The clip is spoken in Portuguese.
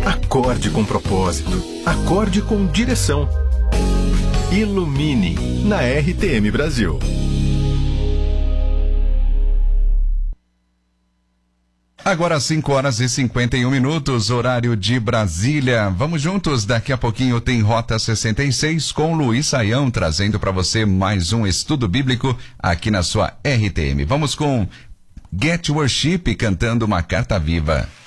Acorde com propósito. Acorde com direção. Ilumine na RTM Brasil. Agora 5h51, horário de Brasília. Vamos juntos, daqui a pouquinho tem Rota 66 com Luiz Saião, trazendo para você mais um estudo bíblico aqui na sua RTM. Vamos com Get Worship cantando uma carta viva.